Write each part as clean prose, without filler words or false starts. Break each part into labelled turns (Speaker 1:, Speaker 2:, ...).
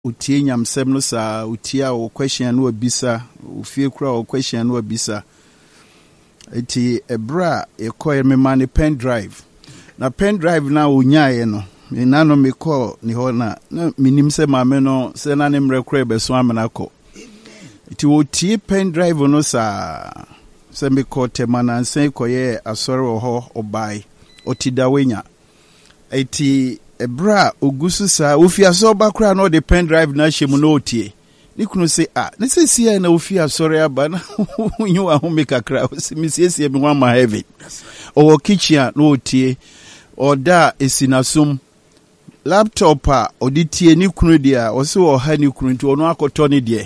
Speaker 1: utie nyamsem no saa utia o question no abisa ufie kura o question no abisa eti ebra ekoye me man pen drive na pen drive na onyae no na no me call ni ho na minim se maame no se na ne mrekura be so amena ko eti utie pen drive no saa se me call tema na nsen koye asore ho obai otidawenya eti ebra ogusu sa ofia so bakra no the pen drive na hye mu no otie ni kunu se ne se sia na ofia sore aba na nyu wa home kakra misiesie bi wan ma heavy o kitchen no otie oda esinasum laptop oditie ni kunu dia o se o ha ni kunu nti ono akoto ni de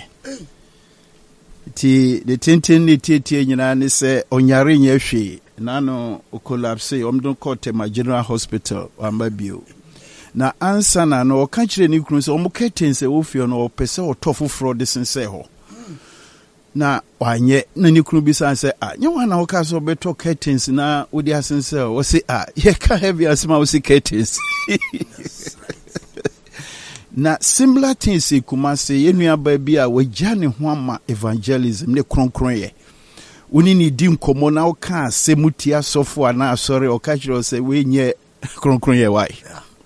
Speaker 1: ti de tenten ni tie nyina ne se onyare nya hwe na no o collapse omdon Kotema General Hospital amba bio na ansa na no ka kire ni kunu se omo curtains ofio no opese otofo fraud sense ho na wanye na ni kunu bi san se nye wana o ka so beto curtains na odi asense o se ye ka heavy asma o se curtains na similar things kuma se yenua ba bi a wagya ne ho ama evangelism ne kronkron ye woni ni di nkomo na o ka se mutia sofo ana asore o ka kire o se we nye kronkron ye wai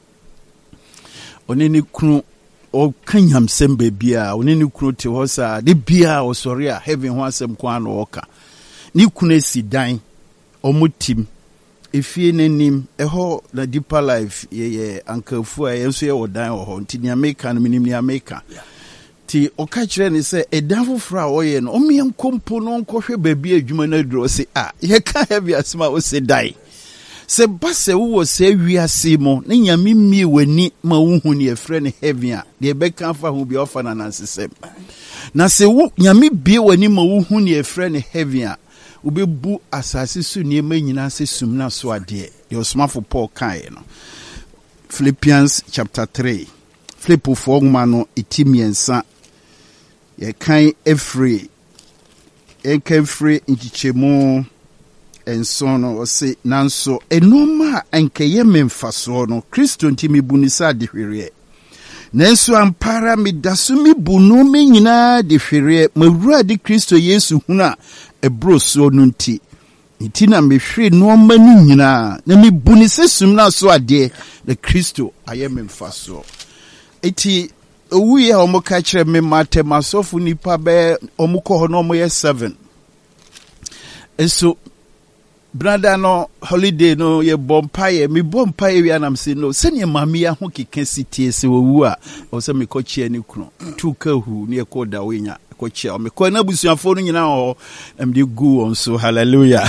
Speaker 1: oneni kunu o kanyam sembe bia oneni kunu te ho sa de bia o sori a heaven ho asem kwa no oka ni kunu esidan omutim efie nanim eho na deeper life ye ankafu a yenso ye odan ho ntini America no minim ni America ti o ka kire ni se edan foforo a oye no omie nkompo no nkohwe babia adwuma na duro se ye ka heavy asma o se dai se base wo se wiase mo ne nyame mi wani ma wuhu ne efre ne heaven a de beka fa hu bi ofa na nansesem na se wo nyame bie wani ma wuhu ne efre ne heaven a ubebu asase su ne ma nyina se sumna so ade de osmafo Paul kai no Philippians chapter 3 Philippo 4 no itimiensa ye kan efre nchichemu ensono ose nanso enoma ankeye memfaso no Kristo ntimi bunisa de hwere nanso ampara midaso mi bunu me nyina de hwere mawura de Kristo Yesu huna ebroso no nti na mehwe no ma ni nyina na mi bunisa sumna so ade de Kristo aye memfaso eti owuye omoka kire me matemasofu nipa be omukọ ho no moye 7 eso brother no holiday no ye bompaye mi bompaye wi anam se no se ne mami ya ho keka sitie se wowu a o se me ko chia ni kunu tuka hu ne ko da wenya ko chia o me ko na busuafo no nyina o am de gu on so hallelujah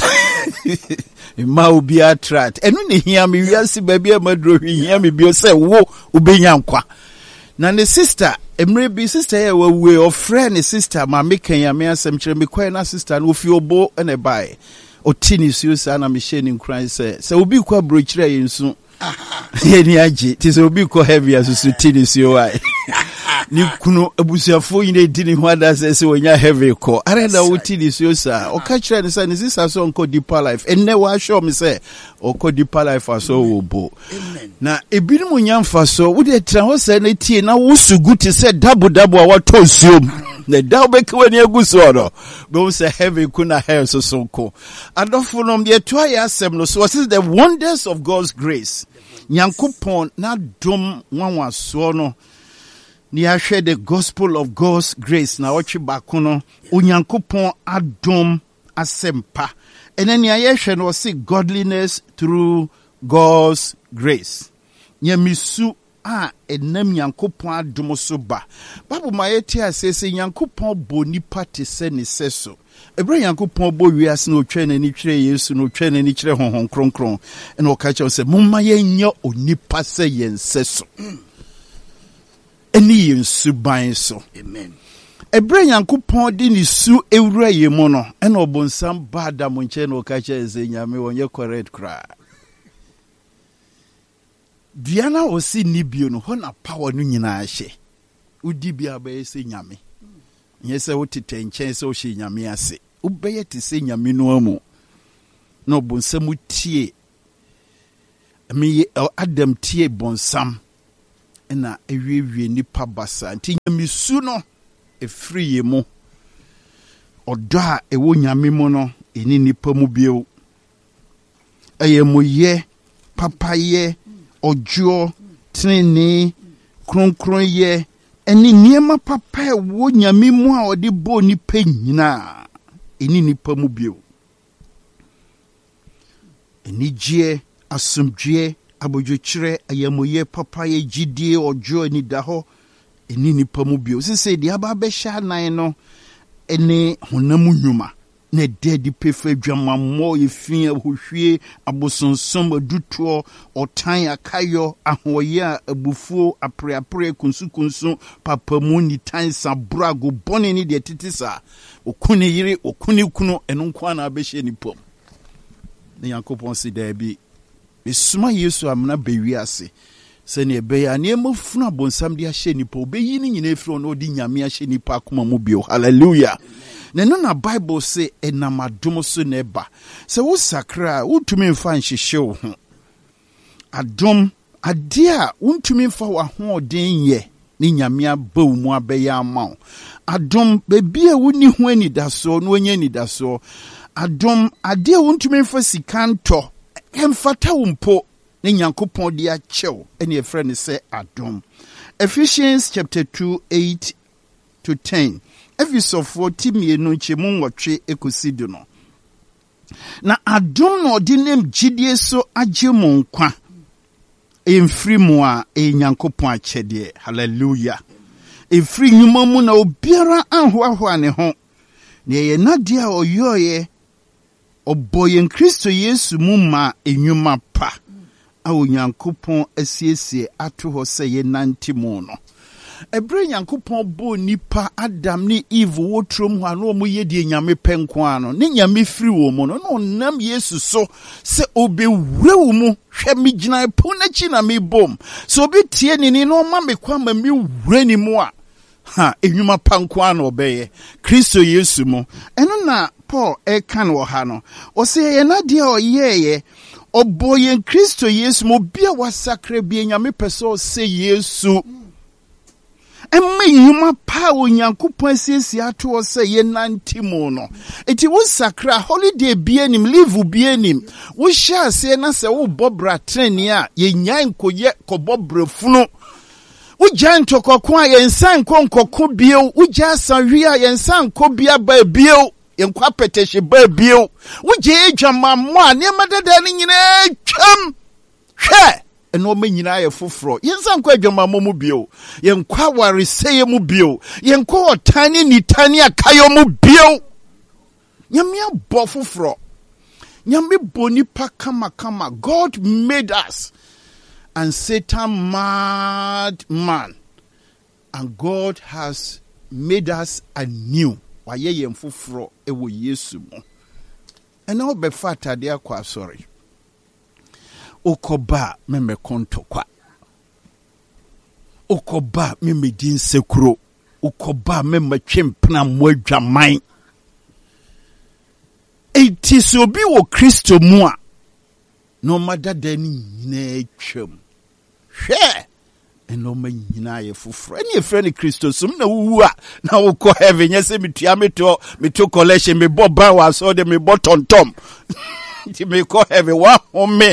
Speaker 1: ma obi attract enu ne hia me wi ase ba bia madro hia me bi o se wo ubenya nkwa na ne sister emre bi sister ye we of friend ne sister ma mekan ya me asem kire me ko na sister no ofi obo ene bai otini susa na misheni nkran se obi kwa brochire yensu ye ni age ti se obi ko heavy asusu tini suwa ni kuno abusuafo yine dini ho ada se wonya heavy ko areda otini susa o ka kire ne se ne sisa so nko deeper life enne wa show me se o ko deeper life aso obo na ebinim nyamfa so wo de tra ho se na tie na wo sugu ti se dabo a wato suom na dawo bekwe ni eguso no be say heaven kuna hair so sonko adofo no de to ya asem no so what is the wonders of God's grace nyankopon na dom nwanwa so no ni ahwe the gospel of God's grace na ochi bako no onyankopon adom asempa enen ya yehwe no say godliness through God's grace nyamisu enam yankopon adom so ba Bible ma yeti asese yankopon bo nipa te se ne seso ebre yankopon bo wiase no twa na ni twere Yesu no twa na ni kyere honhon kronkron ene o ka kye se momma yenya onipa se yenseso eni yensu ban so amen ebre yankopon di ni su ewura yemu no ene obonsam ba da mo nche na o ka kye se nyame wonye correct kra Diana osi nibio no ho na power no nyina ahye udi bia ba se nyame nyese wotete nchen se o hye nyame ase ubeye te se nyame no amu no bonsam tie mi Adam tie bonsam na ewie nipa basa nti nyamisu no efiri ye mu odo a ewo nyame mu no eni nipa mu bio eyemoye papaye ojo trene kronkronye eni niema papa ewo nyame mu a ode bo nipa nyina eni nipa mu bio eni gie asomdwe abodwokyere ayemoye papaye gidie ojo eni daho eni nipa mu bio sese dia ba be sha nan no ene honamu nyuma na dedi pefa dwamammo yefin ahohwie abosonsom adutuo otan akayo ahoye abufuo apreapre kunsu papamu ni tan sabrago bone ni de titisa okune yire okune kuno eno nkwa na abehye ni pom na yakopon si da bi mesuma Yesu amna bewi ase se ne be ya ne mafunu abonsam de ahye ni po be yi ni nyina efiro no di nyame ahye ni pa akoma mu bio hallelujah. Neno na Bible say enamadom so neba se wo sakra utumi mfa nhihye wo ho adom ade a untumi mfa wa ho den ye ni nyame aba wo mu abeya ama adom bebi a woni ho anidaso no onye anidaso adom ade a untumi mfa sikanto emfata wo mpo ni nyankopon de achew ene efre ne se adom. Ephesians chapter 2:8 to 10 Efisofo timienu nchemu nwotwe ekosido no. Na adom no odinem gidie so agye mo nkwa. Emfiri mo a enyankopon achede. Hallelujah. Efiri nyuma mu na obiara anhoahoa ne ho. Na ye nadia oyoye oboyen Kristo Yesu mu ma enyuma pa. A onyankopon asiesie ato ho se ye nantimo no. Ebre nyankopon bo nipa Adam ni Eve wotrom ho ano mo yedie nyame penko ano ne nyame firi wo mo no no nam Yesu so se obewure wo mu hwe me gina po na chi na me bom so obi tie ni no ma me kwa ma me wure ni mu a ha enwuma panko ano obeye Kristo Yesu mo eno na Paul kan wo ha no o se ye na de oyeye oboyen Kristo Yesu mo bia wasakra bia nyame peso se Yesu Emme yuma pa onyankopon asiesie ato se ye nantimo no eti wo sakra holiday bienim leave bienim wo sha se na se wo bobra treni a ye nyan koye kobobra funu wo jan tokoko a ye nsan konkoko bio wo ja sanwi a ye nsan ko bia ba bio ye nkwa petehye ba bio wo je adwamammo a ne madada ne nyina twam hwe eno menyina ye foforo yensa nkwa adwamammo mu bio ye nkwa wareseye mu bio ye nkwa otani ni tani akayo mu bio nyame abo foforo nyame boni pa kama God made us and Satan mad man and God has made us anew waye ye foforo ewo Yesu mo ena obefa atade akwa sorry Okoba meme kontokwa. Okoba meme din sekuro. Okoba meme chempna mwadwaman. Eti so bi wo Kristo mu a no madada ni nyina atwam. Hwe eno ma nyina ye foforo. Eni efre ni Kristo sum na wuwu a na wo ko heaven yese mitua meto collection me bo ba wa so de me bo tontom. Ti me ko heaven wa home.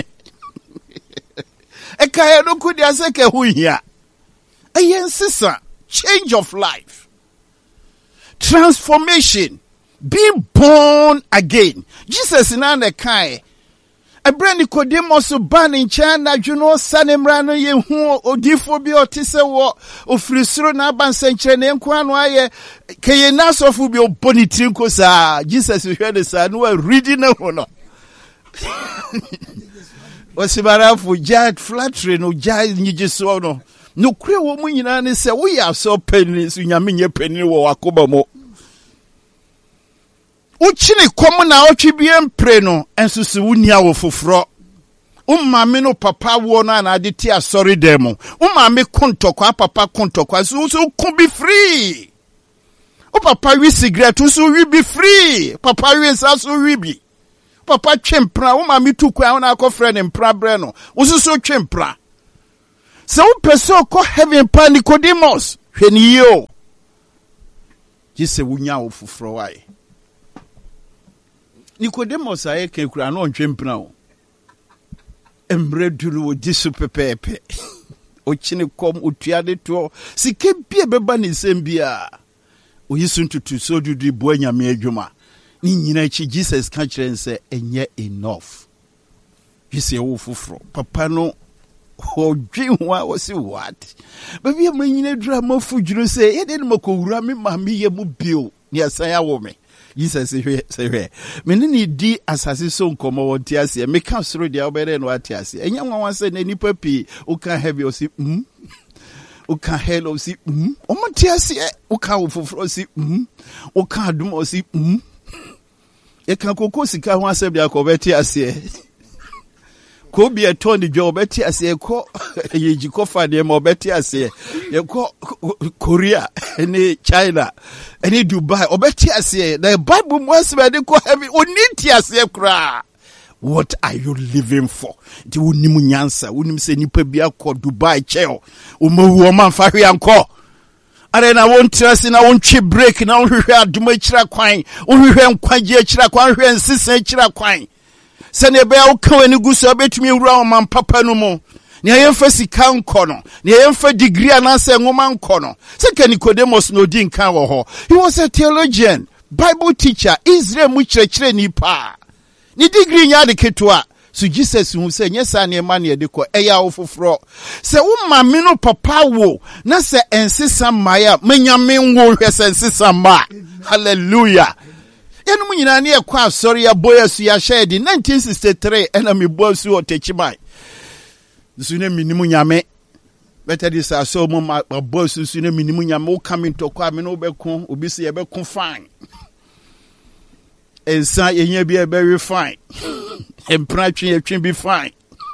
Speaker 1: Ekaya no kudi aseke huhia. Sisa, change of life. Transformation. Being born again. Jesus in an ekai. Ebre Nicodemus ban in China, Juno Sanemrano ye hu odifo otise wo ofrisuro na ban senche ne nkwa aye keye naso fu bi obonitrinko sa Jesus hwede sa no reading na ho no. Osibarafu jad flattery no jad nyigiso no no kure wo mu nyina ne se wo ya so penni so nyame nye penni wo wakoba mo uchini kom na otwibie mpre no ensusu wunia wo foforo ummame no papa wo no na ade ti asori dem ummame kontokwa papa kontokwa so ko be free o papa wi cigarette so wi be free papa wi sa so wi bi Papa chempra, ummame tu kwa una akofre ne mpra bre no. Ususo chempra. So person call heaven pa Nicodemus. Hwani yo. Jise wunya wo foforo wae. Nicodemus aye kekura no ntwempna wo. Emreduru wo disu pepepe. Ochine kom otuade to sike bia beba ne nsem bia. Oyisun tutu so dudu bo anyame adwuma. Ni nyina echi Jesus ka kire nse enye enough. Jise wo foforo. Papa no odwinwa wasi what? Baby am nyina dura mafudwuro se ye de no makowura me ma me ye mu bio ne asan ya wo me. Jesus say me ni di asase so nkomo wonti ase me ka soro dia obere no ati ase enya nwanwa se na nipa pi o ka heavy o si o ka hell o si o monti ase o ka wo foforo o si o ka adum o si e kan kokko sika ho asem dia ko beti ase ko bi eto ni jo beti ase ko yeji ko fa de mo beti ase ye ko Korea ni China ni Dubai obeti ase the Bible must be de ko heavy oniti ase kra. What are you living for? Ti wonimu nyansa wonim se nipa bi akọ Dubai cheo o mawu o man fa hwe anko are na won trase na won twi break na won hwehwe aduma kira kwan won hwehwe nkwaje kira kwan hwehwe nsisa kira kwan se ne be wo kan ani guso betumi wura o man papa no mu ne yemfa sika nko no ne yemfa degree anase ngoma nko no se ka Nicodemus no di nkan wo ho. He was a theologian, Bible teacher, Israel mu kire ni pa ni degree nya de ketwa. So Jesus who say nyesa ne ma ne de ko eya wo foforo se wo ma me no papa wo na se ensesa maya menyame nwo hwe se ensesa ma. Hallelujah. Enu mu nyina ne ekwa asori ya boya su ya shedi 1963 ena me bosu o techibai sune minimu nyame better this so mo ma bosu sune minimu nyame o come into kwa me no bekon obi se ye bekon fine ensa yenya bi e very fine empratwe yetwe be fine.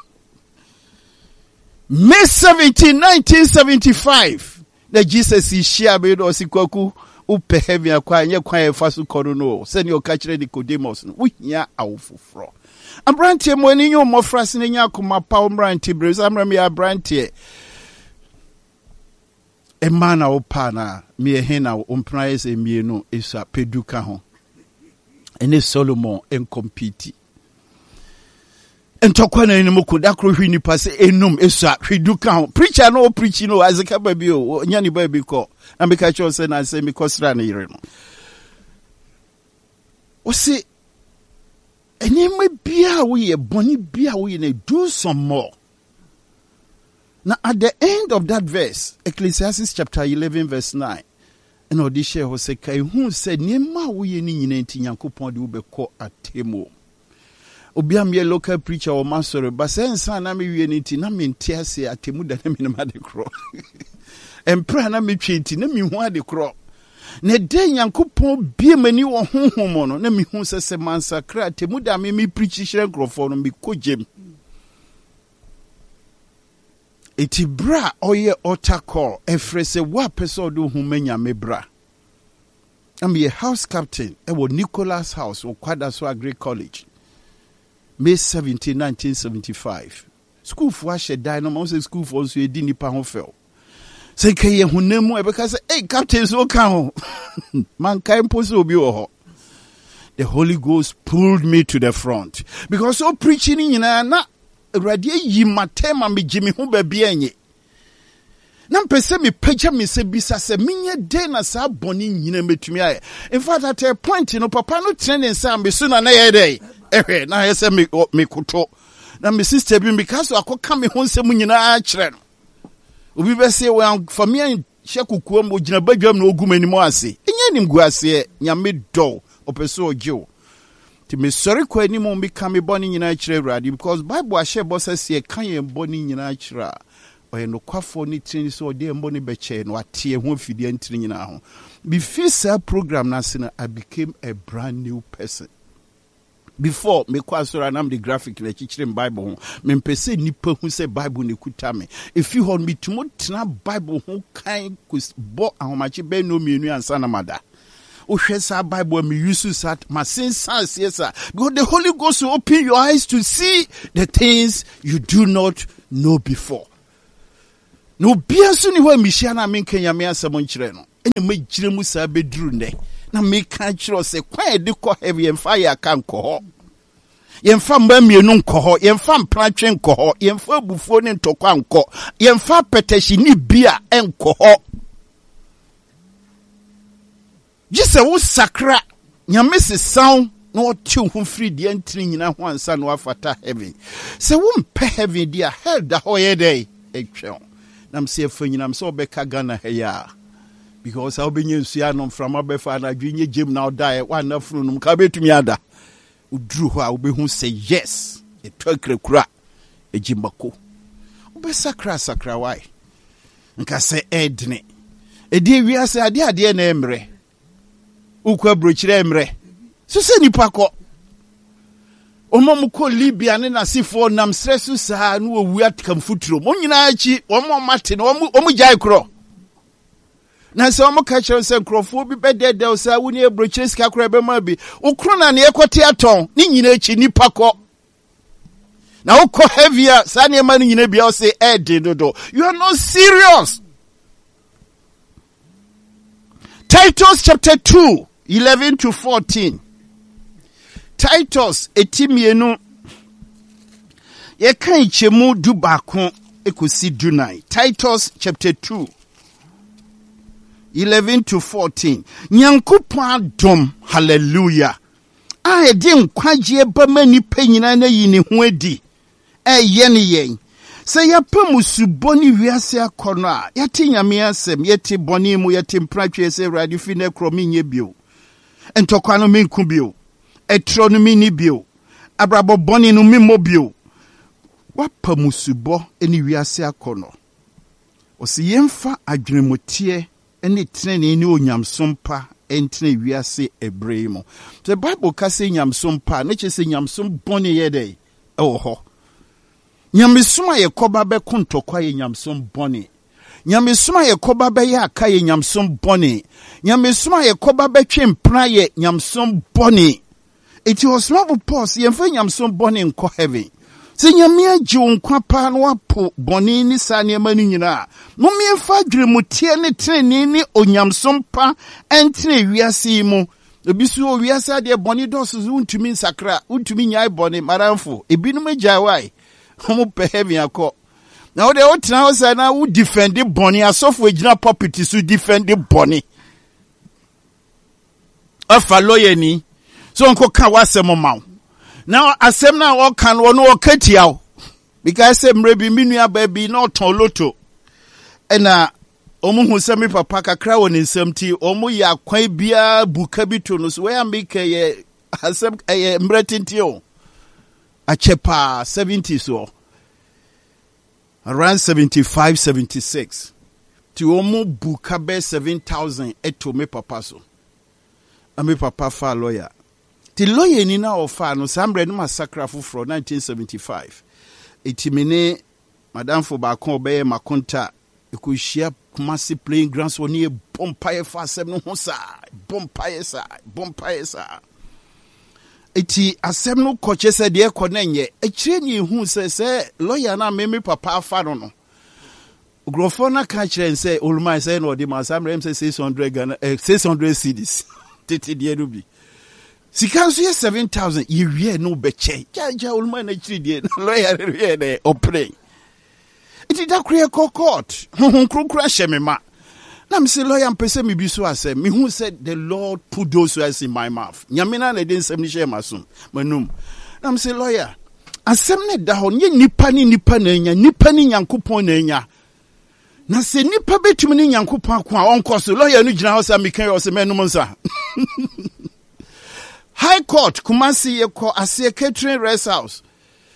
Speaker 1: May 17 1975 the Jesus is share be do sikwaku upe heavy akwa nye kwa e fasu kono no se ni o ka kire Nicodemus no wuhia awofoforo abrantie mo ani nyo mofrase ne nya akoma pa omrantie brez amra me abrantie e mana o pa na me he na o mprais emienu esa peduka ho ene Solomon en compete entokwa na enimu koda kro hwi nipa se enum esa hweduka ho preacher no preach no azeka ba bi o nya ni ba bi ko na me ka cho se na se me kosra na yire no o se enime bia wo ye boni bia wo ye na do some more. Now at the end of that verse, Ecclesiastes chapter 11 verse 9, and Odisha ho se kai hu se niema wo ye ni nyina nti Nyankopon de wo bekọ atemo. Obi am ye local preacher o masore ba se nsa na me wie ni nti na me ntia ase atemu da na me na de kro. Empra na me twe nti na me hu ade kro. Ne de Nyankopon bie mani wo honhom no na me hu se mansakra atemu da me preach hire nkrofo no me kogem. Iti bra oye otakol efrese wa peso do humenya mebra. I'm a house captain ewo Nicholas House o Kwadaso Agri College. May 17, 1975. School for she dynamo say school for so edi nipa ho fel. Say ke ye hunemu e beka say hey captain so kan ho. Man kai mposo obi wo ho. The Holy Ghost pulled me to the front because so preaching na radio yi matema me jimi ho ba bia enye na mpese me pagya me se bisa se menye de na sa boni nyina metumi aye. In fact at a point no papa no training sa me so na ye dey na ye se me koto na me sister bi because akoka me ho nsem nyina a kire no obi be se we for me hye kokuo mo gina badwam na ogumani mo ase enye nim gu ase nyame do opeso ojo. Me sorry kwa ni mo mbika me boni nyina kire awurade because Bible ahye bo sese kan ye boni nyina kire oye no kwafo ni tini so de mboni beche no atie ho fidie ntini nyina ho before sa program na se I became a brand new person. Before me kwasora na the graphic na chichire Bible ho me mpese nipa hu se Bible ne kuta me if you hold me to tena Bible ho kan bo ahomache be no mienu ansa na mada Ushesa Bible me use that my sins yes because the Holy Ghost will open your eyes to see the things you do not know before. No biansu ni ho mihia na menka nyame asɛm nkyerɛ no. Ene magyire mu saa beduru ne. Na meka kyerɛ se kwan de kɔ heavy yɛmfa yɛ aka nkɔ hɔ. Yɛmfa mba mienu nkɔ hɔ, yɛmfa mpratwe nkɔ hɔ, yɛmfa bufuo ne ntɔkwa nkɔ, yɛmfa pɛtɛhyi ni bia nkɔ hɔ. Gye wo sakra nyame sesaw na wɔte ho firi deɛ ntiri nyina ho ansa na wafata heaven. Sɛ wo mpɛ heaven dia hell da hɔ yɛ dɛ etwɛn. Nam se afa nyinam sɛ obɛka Ghana ha ya. Because how be you see no from abefa na dwinye gym now die one na funu ka betumi ada udru ho a obehu say yes e twakra kura e jimbako obesakra why nka se edne e die wiase ade na emre ukwa brochire emre so se nipa ko omom ko Libya ne nasifo nam stresu saa no owu atkam futuro mo nyina achi omom mate na omu jai kro. Na se omo ka kyerɛ sɛ nkrɔfo bi bɛdɛdɛ o sa woni ebrochire sika kora bɛma bi okro na ne ekote aton ne nyina echi nipa kɔ na wokɔ heavier sa ne ma ne nyina bia o say dodo. You are not serious. Titus chapter 2 11 to 14. Titus etimienu ye kan chemu du baako ekosi dunai. Titus chapter 2 11 to 14. Nyankopɔn adom, hallelujah. A edi nkwagye ba mani panyina na yi ne ho adi. Ye ne yen. Sɛ yɛpɛ musubɔni wiase akɔno a, yɛte nyame asɛm, yɛte bɔne mu, yɛte mpratwe sɛ Awurade fi ne kro menye bio. Entokwa no menku bio. Etro no menni bio. Abrabɔ bɔne no memmɔ bio. Wapa musubɔ eni wiase akɔno. Osi yɛmfa adwenemotie ene trene ni onyamsompa entene wiase ebremo. The Bible ka se nyamsompa ne che se nyamsom bone ye dey ewo ho. Nyamesoma ye koba be kontokwa ye nyamsom bone. Nyamesoma ye koba be ya aka ye nyamsom bone. Nyamesoma ye koba be twempra ye nyamsom bone. It was not pause ye mfa nyamsom bone nko heaven. Se nyame agye nkwa pa no apo bɔne ni sa ne ma ni nyina no me fa dweremutie ne trene ni onyamsom pa entene wiase mu ebisu o wiase ade bɔne dɔso untumi nsakra untumi nyae bɔne maramfo ebinom agya wai homo pe heaven akɔ na wo de wo tena wo sa na wo defend bɔne asofo agina pulpit so defend bɔne afa lawyer ni so nko ka wasɛm mawo. Now, asem na wo kan wo no okatiaw because mrebi minua baby no ton loto ena omuhu se me papa kakra wo ne nsam ti omu ya kwan bia buka bi to no so we ambika ye asem mretenti o achepa 70 so around 75 76 ti omu buka be 7,000 eto me papa so ame papa fa lawyer. The lawyer ni na ofa no sambre no masakra foforo 1975. Etimene madam fo ba kon obeye makonta ekuhia Kumasi playing grounds woni bompaye fa asem no ho sa bompaye sa. Eti asem no koche se de ekɔ na nye ekire ni hu se lawyer na me papa afa no no. Grofo na ka kire nse oluma se no de masambre se 600 cedis. Tete de rubi. Sikanso ye 7,000 ye wie no beche. Ja ulma na chiri die lawyer wie na opre. Iti da kure court. Kronkra shemema. Na me say lawyer mpese me bi so asem. Me who said the Lord put those words in my mouth. Nyamena na den sem ni share masum. Manum. Na me say lawyer asem ne da ho nye nipa na nya, nipa ni Nyankopɔn na nya. Na se nipa betumi ni Nyankopɔn ko a onko so lawyer no gina ho sa me kan yo se menum nsa. High Court, Kumasi yeko asiye catering rest house.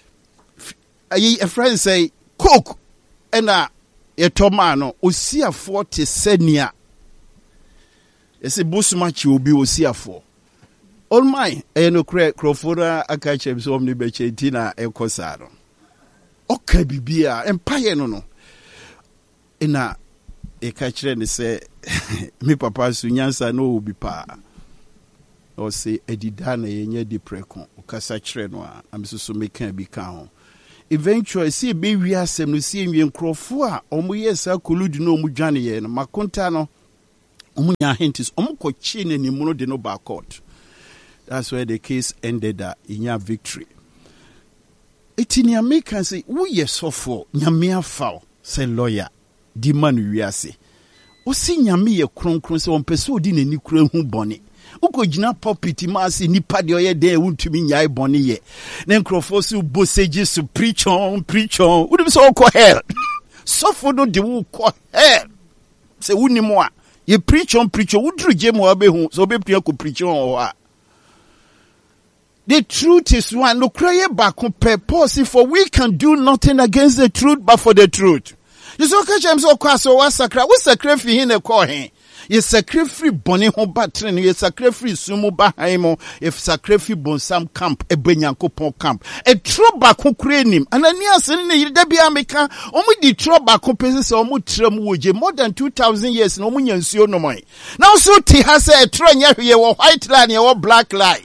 Speaker 1: A friend say, cook, ena yetomano, osia 40 senia. Yesi busumachi ubi osia 4. All my, eno krofora akache msomni beche tina ekosano. Oka bibia, empire no. Ena, ekachire ni se, mi papa sunyansa no ubi pa. O se edida na yenye di prekon ukasa kire no a amsusu meka bi ka ho eventually see be we asem no see enwie nkrofo a omo yesa koludi no omo dwane ye no makonta no omo nya hints omo kochi na nimu no de no back court. That's where the case ended in your victory. Etinia make and say wo yesofo nyame afa say lawyer di man wiase o si nyame ye kronkron se on pese odi nani kura hu bone ukogina pulpit ma se nipa de oye den wuntumi nyai bone ye na nkrofo se boseji so preach on wo dem so ko hell sofo no de wo ko hell se wuni mo a ye preach on wo dru je mo abehu so be pia ko preach on o a. The truth is one. No cry back Paul say, for we can do nothing against the truth, but for the truth. You so catch him so cross or what sacrifice in the call him. You sacrifice bonny home battery, you sacrifice sumo bahaimo, if sacrifice bon some camp, a benyanko pon camp. A true back who create him, and a near sending the debi America, only the true back who possesses more than 2,000 years, no munyan sio no more. Now so T has a train here, white line, or black line.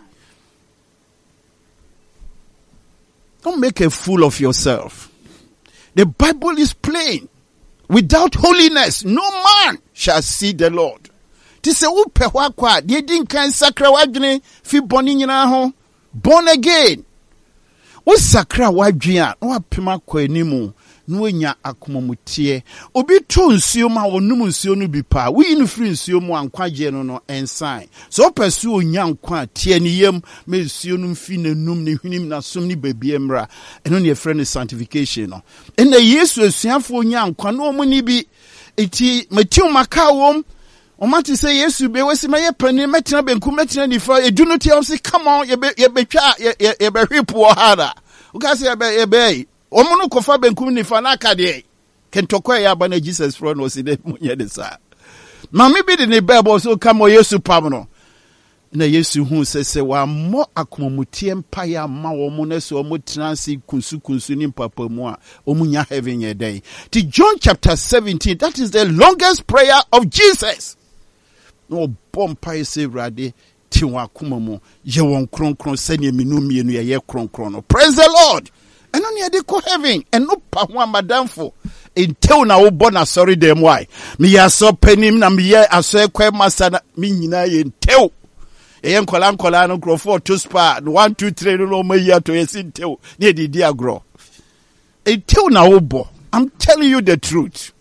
Speaker 1: Don't make a fool of yourself. The Bible is plain. Without holiness, no man shall see the Lord. Tise upe wakwa, die din kan sakra wadwene fi boni nyina ho. Born again. O sakra wadwene no apema kwa animu no nya akomamutie. Obi to nsuo ma wonum nsuo no bi pa. Wi no free nsuo mu ankwaje no ensign. So pesu onya nkwa tie ni yam me nsuo no mfi nanum ne hwenim na som ni babie mra. Eno ne friend sanctification no. Ena Yesu asuafo onya nkwa no omu ni bi eti matiu makawom. Omati say Yesu be wesi ma ye pani metina benku metina nifa edu no tie say come on ye betwa ye be hwepo hara. Uka say ye be omono kofa benkum nifa na akade kentokwa ya ba na Jesus front was in munye de sa mama bi de ne bible so come Yesu pam no na Yesu hu se wa mo akomamutie mpa ya ma wo mo na so mo transi kunsu ni papa mu a omunya heaven ye day. To John chapter 17, that is the longest prayer of Jesus. No bompa say rade ti wa akomamu ye won kronkron sane minu mienu ye kronkron no. Praise the Lord. And only they go heaven and no pa one madam for until now born a sorry them why me ya so penim na me ya aso ekwe masa me nyina ye ntew e nkola no grow for to spa 1 2 3 no ma ya to yes ntew na di agro until now bo. I'm telling you the truth.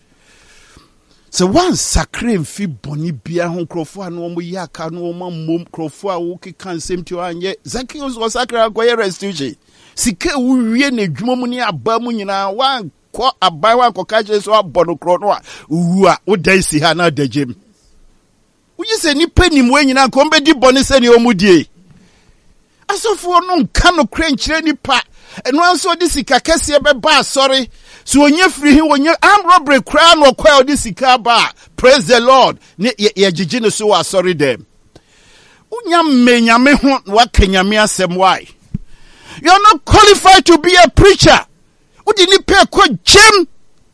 Speaker 1: So one sacred fi boni bia ho krofo no mo ya ka no mo mom krofo a wo keka nsem ti anye Zacchaeus was sacred go restitution. Sike uwie na dwuma mu ni aba mu nyina wan ko abai wan ko ka je so abono kro no a uwa wo dan si ha na dagem uyi se ni panim we nyina ko mbedi bone se ni omudie asofo no nka no kra nkyire nipa eno anso de sika kese be ba sorry so onye free hin onye am robbery kra no kwa de sika ba. Praise the Lord ne ye gigi no so wa sorry them unya menyame ho wa kenyame asem why. You're not qualified to be a preacher. Who didn't pay a gem?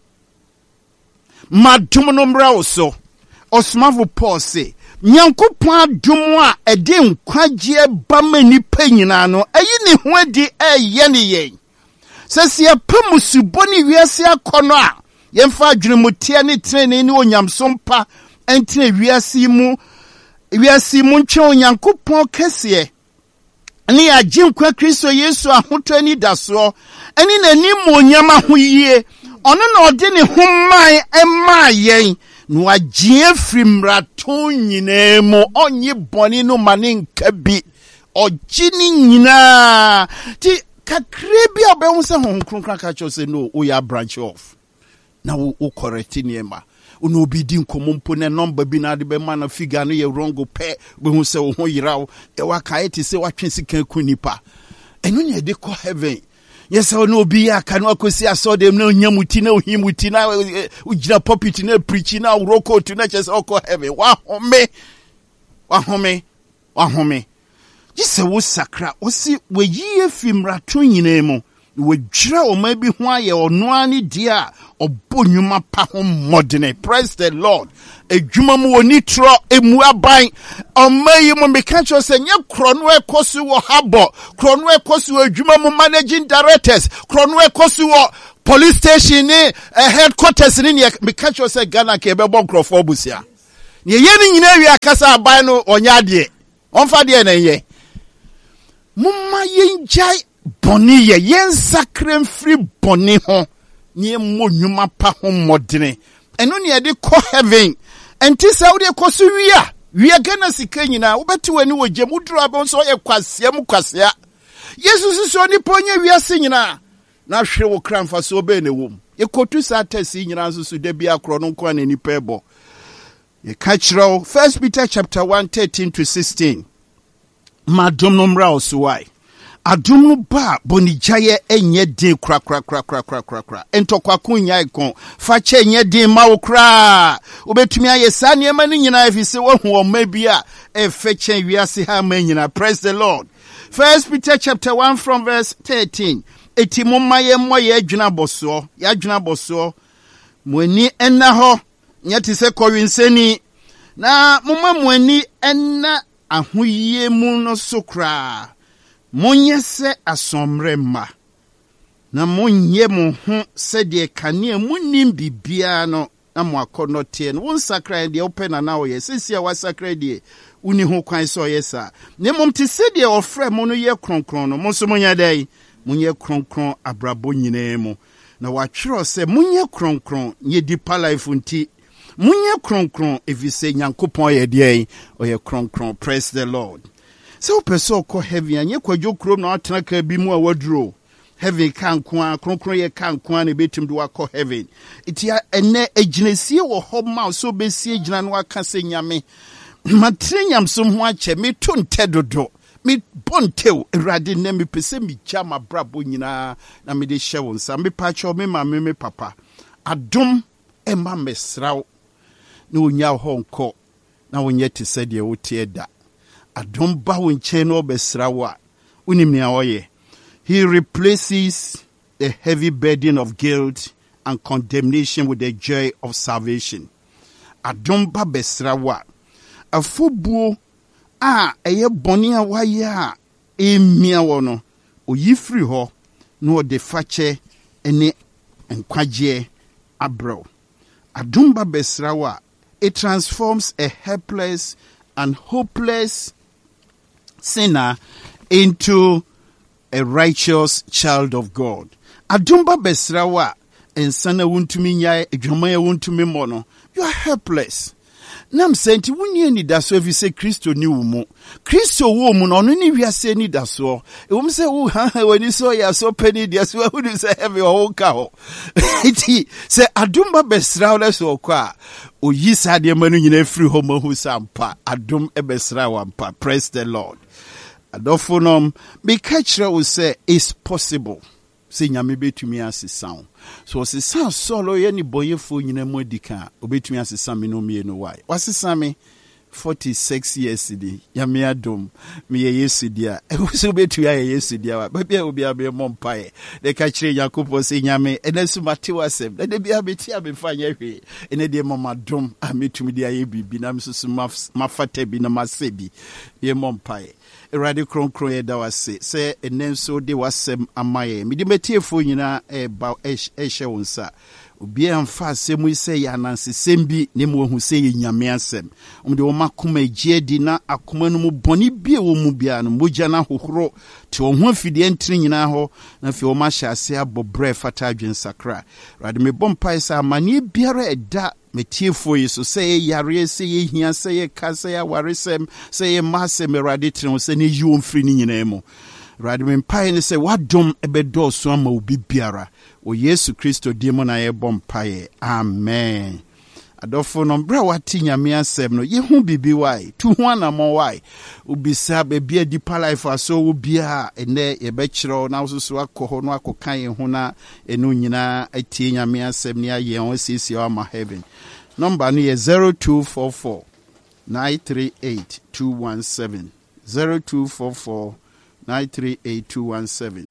Speaker 1: Madumumbra also. Osmavu Paul say, Nyanko pa dumwa ede nkwaje ba mani penyinano ayini ho adi yene yen. Sesi ya pamusu boni wiase akono a yemfa adwenemutia ne trene ne onyamsompa entine wiase mu ntwe onyankopon kese ni agye kwa Kristo Yesu ahoto ni daso eni nani mo nyama ho yie ono na ode ne homman ema yen no agye frimrato nyina mu onye boni no mane nka bi ogye ni nyina ti kakrebi obehu se ho kronkran ka cho se no o ya branch off na wo correct niema uno obi di nkomompo ne number bi na de be ma na figure no ye wrong pe be hu se wo ho yirawo e wa kai ti se wa twen sika kunipa eno ne de ko heaven yes no obi ya ka no akosi aso dem na onyamuti na ohimuti na ugira pulpit na preach na roko to na chese oko heaven wa home yise wo sakra o si we yie fimrato nyina mu Wejra o maybe why or no ani dia or bunyuma pa modern. Praise the Lord. A jumamu nitro emuabai or may you me catch us and your cronway kosu or harbor, cronway kosu a jumamu managing directors, cronway kosu police station headquarters in your me catch us a Ghana kebebon crofobusia. Ye yeni nyina akasa abai no onyadie. Onfa de na ye. Mumma yenjai boni ye yen sacred free boni ho nie mo nwuma pa ho modene eno ne de ko heaven enti sa wo de ko so wia Ghana sika nyina wo beti wani wo gye muduru abon so ye kwasea mu kwasea Jesus so ni ponye wiase nyina na hwe wo kramfa so be ne wom ye kotu sa tasi nyina so so de bia kro no kwa na ni pebo ye kachiro 1 Peter chapter 1:13 to 16 madom no mra oswai adum no ba bonijaye enye din kra entokwa kunya ikon fa che enye din ma wo kra obetumi aye sa ne ma ni nyina afise wo hu o ma bia e fe chen wiase ha ma nyina. Praise the Lord. 1 Peter chapter 1 from verse 13 eti mommaye moye adwuna boso moani enna ho nyati se kowenseni na momma moani enna ahoyie mu no sokra monye se asomre ma na monye mo ho se de kanea munim bibia no na mo akono tie no won sakra de open na wo sesia wa sakra de uni ho kwan so yesa ne mom te se de ofre mo no ye kronkron no mo so monya dai monye kronkron abrabo nyina mu na wa twero se monye kronkron ye deeper life nti monye kronkron evise nyankopon ye de oye kronkron. Praise the Lord. So person ko heaven anye kwadwo krom na atena ka bi mu a waduro heaven kan kwa kronkron ye kan kwa na betim do akọ heaven itia ene aginasie wo ho ma so besie agina no aka se nyame matrenyam so ho ache me to ntedodo me bontew erade na me pese mi chama brabo nyina na me de hye won sa me pacho me ma me papa adom e ma mesraw na onya ho nko na wonye te se de wo tie da adom ba wo nche no besrawa unim ne oye. He replaces the heavy burden of guilt and condemnation with the joy of salvation. Adom ba besrawa afobuo a eye boni a waye a emia wo no oyifri ho no de fache ene enkwagye abro. Adom ba besrawa, it transforms a helpless and hopeless sinner into a righteous child of God. Adumba besrawa ensana wuntumi nyai edwuma ya wuntumi mono. You are helpless. Nam senti wunye ni daso evi se Kristo ni umu. Kristo wo mu no ni wiase ni daso. Ewum se wo ha wani so ya so peni dia so hu se heavy o ka ho. Iti se adumba besrawa le so kwa oyi sa de manu nyina free ho mahu sampa adum ebesrawa mpa. Praise the Lord. Adofonom be catcher will say it's possible. Say nyame betumi asesa. So asesa solo ye ni boyefo nyina mu adika obetumi asesa me no me no why. Wasesa me 46 years di nyame adom me ye Yesu dia. E wo so betu ya Yesu dia wa. Ba bia obi abe mompae. De catcher Yakobo say nyame enesu matewa asem. De bia beti abefanya hwe. Ene de mama dom ametumi dia ye bibi na msusu mafata bi na masebi. Ye mompae. Erade kronkron ye da wase se enenso de wasem amaye midi metiefo nyina ba ehye wonsa obi amfa asemu se ya nanse sembi ne mo hu se ye nyame asem omde wo makoma gie di na akoma no mu boni bie wo mu bia no mogya na hohoro te wo ho afide ntiri nyina ho na fi wo ma hya ase abobre fata adwen sakra rade me bompai sa amane biara eda metiefo yeso se yare se ye hia se ye kase ya waresem se ye masem erade tren se ne yiwo mfiri ni nyina mu rade me mpai ne se wadom ebedo so ama obi biara o Yesu Kristo di mo na ye bompai amen. Adofo no bra wati nyame asem no ye hu bibi wai tu hu anamo wai ubisa be bia deeper life aso wo bia ene ye be kiro na so akọ no akokan ye hu na enu nyina atie nyame asem ne aye on sisi o ma heaven. Number no ye 0244 938 217 0244 938 217.